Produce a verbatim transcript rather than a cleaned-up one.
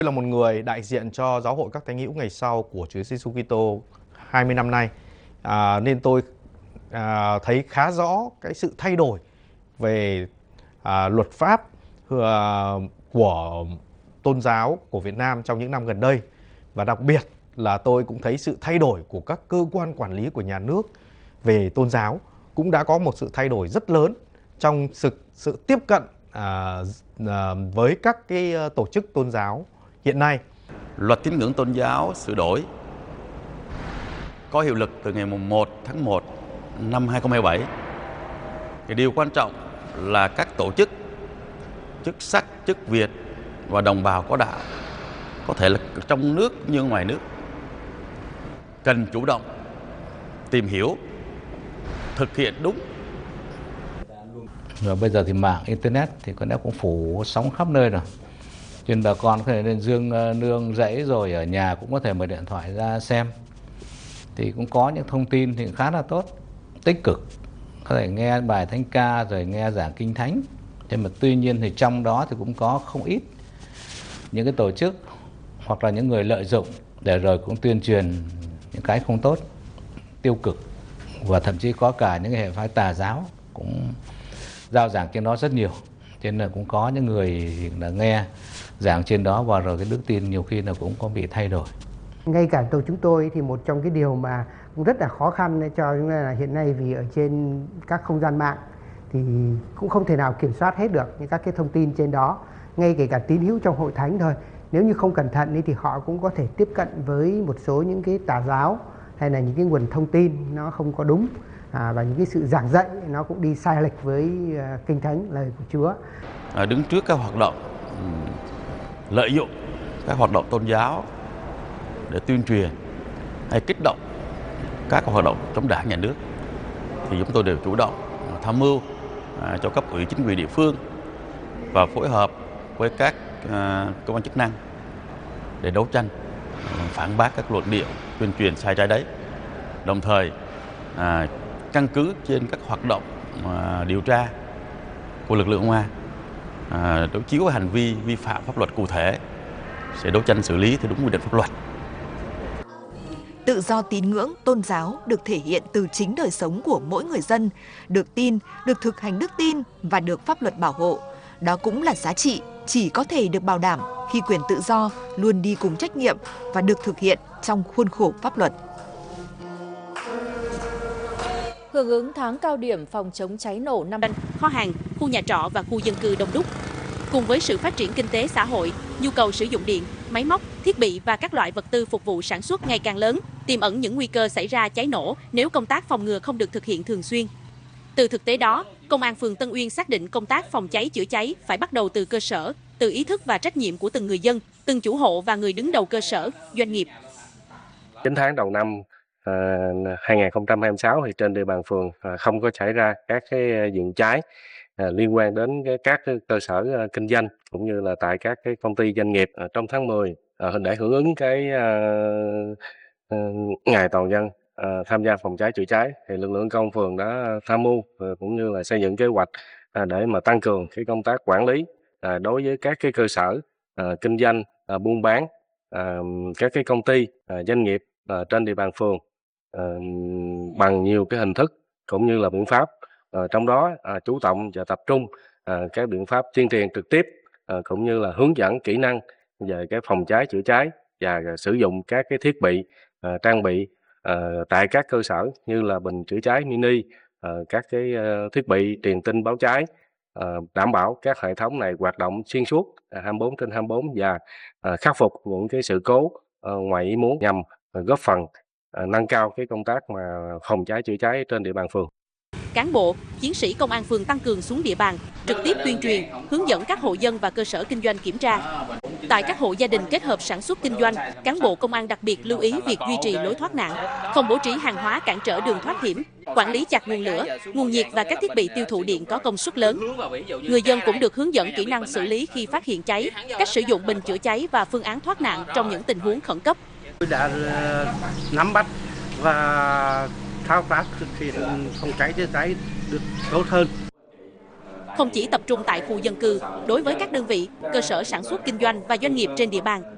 Tôi là một người đại diện cho Giáo hội các Thánh hữu Ngày Sau của Chúa Giêsu Kitô hai mươi năm nay, à, nên tôi à, thấy khá rõ cái sự thay đổi về à, luật pháp à, của tôn giáo của Việt Nam trong những năm gần đây. Và đặc biệt là tôi cũng thấy sự thay đổi của các cơ quan quản lý của nhà nước về tôn giáo cũng đã có một sự thay đổi rất lớn trong sự, sự tiếp cận à, à, với các cái tổ chức tôn giáo hiện nay. Luật tín ngưỡng tôn giáo sửa đổi có hiệu lực từ ngày một tháng một năm hai nghìn không trăm hai mươi bảy. Cái điều quan trọng là các tổ chức, chức sắc, chức Việt và đồng bào có đạo, có thể là trong nước như ngoài nước, cần chủ động tìm hiểu, thực hiện đúng. Rồi bây giờ thì mạng internet thì có lẽ cũng phủ sóng khắp nơi rồi, cho nên bà con có thể lên dương nương rẫy rồi ở nhà cũng có thể mở điện thoại ra xem, thì cũng có những thông tin thì khá là tốt, tích cực, có thể nghe bài thánh ca rồi nghe giảng kinh thánh. Thế mà tuy nhiên thì trong đó thì cũng có không ít những cái tổ chức hoặc là những người lợi dụng để rồi cũng tuyên truyền những cái không tốt, tiêu cực, và thậm chí có cả những hệ phái tà giáo cũng giao giảng trên đó rất nhiều. Cho nên là cũng có những người là nghe giảng trên đó và rồi cái đức tin nhiều khi là cũng có bị thay đổi. Ngay cả tổ chúng tôi thì một trong cái điều mà cũng rất là khó khăn cho chúng ta là hiện nay, vì ở trên các không gian mạng thì cũng không thể nào kiểm soát hết được những các cái thông tin trên đó. Ngay kể cả tín hữu trong hội thánh thôi, nếu như không cẩn thận thì họ cũng có thể tiếp cận với một số những cái tà giáo hay là những cái nguồn thông tin nó không có đúng, à, và những cái sự giảng dạy nó cũng đi sai lệch với uh, kinh thánh, lời của Chúa. À, đứng trước các hoạt động lợi dụng các hoạt động tôn giáo để tuyên truyền hay kích động các hoạt động chống đảng nhà nước, thì chúng tôi đều chủ động tham mưu à, cho cấp ủy chính quyền địa phương và phối hợp với các à, cơ quan chức năng để đấu tranh phản bác các luận điệu tuyên truyền sai trái đấy. Đồng thời à, căn cứ trên các hoạt động à, điều tra của lực lượng công an, à, đối chiếu với hành vi vi phạm pháp luật cụ thể sẽ đấu tranh xử lý theo đúng quy định pháp luật. Tự do tín ngưỡng, tôn giáo được thể hiện từ chính đời sống của mỗi người dân, được tin, được thực hành đức tin và được pháp luật bảo hộ. Đó cũng là giá trị chỉ có thể được bảo đảm khi quyền tự do luôn đi cùng trách nhiệm và được thực hiện trong khuôn khổ pháp luật. Hưởng ứng tháng cao điểm phòng chống cháy nổ năm kho hàng, khu nhà trọ và khu dân cư đông đúc. Cùng với sự phát triển kinh tế xã hội, nhu cầu sử dụng điện, máy móc, thiết bị và các loại vật tư phục vụ sản xuất ngày càng lớn, tiềm ẩn những nguy cơ xảy ra cháy nổ nếu công tác phòng ngừa không được thực hiện thường xuyên. Từ thực tế đó, Công an phường Tân Uyên xác định công tác phòng cháy chữa cháy phải bắt đầu từ cơ sở, từ ý thức và trách nhiệm của từng người dân, từng chủ hộ và người đứng đầu cơ sở, doanh nghiệp. chín tháng đầu năm à, hai nghìn không trăm hai mươi sáu thì trên địa bàn phường à, không có xảy ra các cái vụ cháy à, liên quan đến cái, các cái cơ sở à, kinh doanh cũng như là tại các cái công ty doanh nghiệp. À, trong tháng mười à, để hưởng ứng cái à, à, ngày toàn dân à, tham gia phòng cháy chữa cháy thì lực lượng công an phường đã tham mưu à, cũng như là xây dựng kế hoạch à, để mà tăng cường cái công tác quản lý à, đối với các cái cơ sở à, kinh doanh, à, buôn bán, à, các cái công ty, à, doanh nghiệp à, trên địa bàn phường à, bằng nhiều cái hình thức cũng như là biện pháp. À, trong đó à, chú trọng và tập trung à, các biện pháp tuyên truyền trực tiếp à, cũng như là hướng dẫn kỹ năng về cái phòng cháy chữa cháy và sử dụng các cái thiết bị à, trang bị à, tại các cơ sở như là bình chữa cháy mini, à, các cái à, thiết bị truyền tin báo cháy, à, đảm bảo các hệ thống này hoạt động xuyên suốt à, hai mươi bốn trên hai mươi bốn và à, khắc phục những cái sự cố à, ngoài ý muốn nhằm à, góp phần à, nâng cao cái công tác mà phòng cháy chữa cháy trên địa bàn phường. Cán bộ, chiến sĩ công an phường tăng cường xuống địa bàn, trực tiếp tuyên truyền, hướng dẫn các hộ dân và cơ sở kinh doanh kiểm tra. Tại các hộ gia đình kết hợp sản xuất kinh doanh, cán bộ công an đặc biệt lưu ý việc duy trì lối thoát nạn, không bố trí hàng hóa cản trở đường thoát hiểm, quản lý chặt nguồn lửa, nguồn nhiệt và các thiết bị tiêu thụ điện có công suất lớn. Người dân cũng được hướng dẫn kỹ năng xử lý khi phát hiện cháy, cách sử dụng bình chữa cháy và phương án thoát nạn trong những tình huống khẩn cấp. Tôi đã nắm bắt và thao tác thực hiện phòng cháy chữa cháy được tốt hơn. Không chỉ tập trung tại khu dân cư, đối với các đơn vị, cơ sở sản xuất kinh doanh và doanh nghiệp trên địa bàn,